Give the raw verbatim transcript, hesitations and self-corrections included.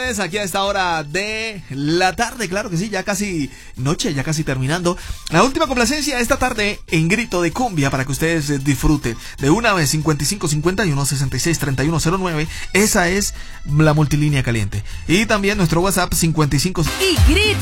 ustedes aquí a esta hora de la tarde, claro que sí, ya casi noche, ya casi terminando. La última complacencia esta tarde en grito de cumbia para que ustedes disfruten. De una vez, cincuenta y cinco cincuenta y uno sesenta y seis treinta y uno cero nueve, esa es la multilínea caliente. Y también nuestro WhatsApp cincuenta y cinco... Y grito.